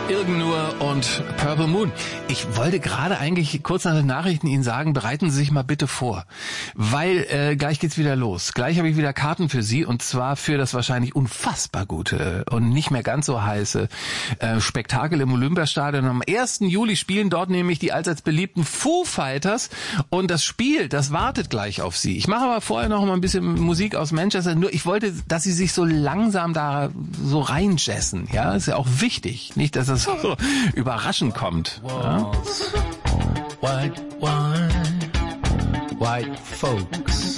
Irgen nur und Purple Moon. Ich wollte gerade eigentlich kurz nach den Nachrichten Ihnen sagen, bereiten Sie sich mal bitte vor, weil gleich geht's wieder los. Gleich habe ich wieder Karten für Sie und zwar für das wahrscheinlich unfassbar gute und nicht mehr ganz so heiße Spektakel im Olympiastadion. Am 1. Juli spielen dort nämlich die allseits beliebten Foo Fighters und das Spiel, das wartet gleich auf Sie. Ich mache aber vorher noch mal ein bisschen Musik aus Manchester. Nur ich wollte, dass Sie sich so langsam da so reinjazzen. Ja, ist ja auch wichtig. Nicht, dass das so überraschend kommt. Ja? White wine, white folks.